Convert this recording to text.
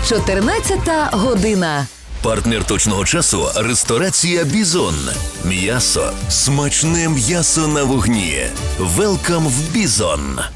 14 година. Партнер точного часу – ресторація «Бізон». М'ясо. Смачне м'ясо на вогні. Велкам в «Бізон».